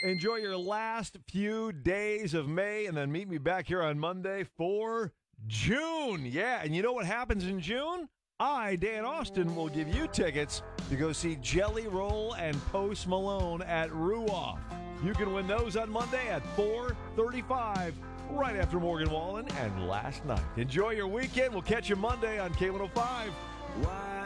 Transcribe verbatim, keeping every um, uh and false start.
Enjoy your last few days of May, and then meet me back here on Monday for June. Yeah, and you know what happens in June? I, Dan Austin, will give you tickets to go see Jelly Roll and Post Malone at Ruoff. You can win those on Monday at four thirty-five, right after Morgan Wallen and Last Night. Enjoy your weekend. We'll catch you Monday on K one oh five.